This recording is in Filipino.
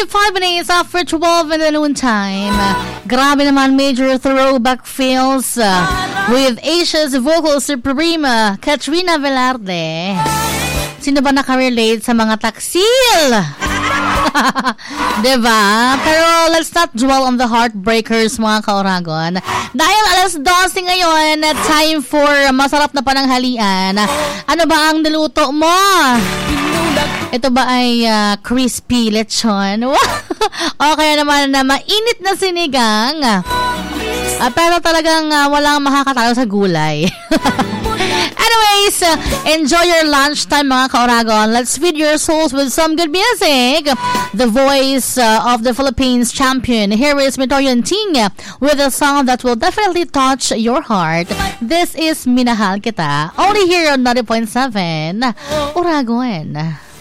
25 minutes after 12 in the noontime. Grabe naman, major throwback feels with Asia's vocal supreme, Katrina Velarde. Sino ba nakarelate sa mga taksil? Diba? Pero let's not dwell on the heartbreakers, mga kaoragon. Dahil alas 12 ngayon, time for masarap na pananghalian. Ano ba ang niluto mo? Ito ba ay crispy lechon? O kaya naman na mainit na sinigang? Pero talagang walang makakatalo sa gulay. Anyways, enjoy your lunchtime, mga kaoragon. Let's feed your souls with some good music. The voice of the Philippines champion. Here is Mitoyan Ting with a song that will definitely touch your heart. This is Minahal Kita. Only here on 90.7 Oragon.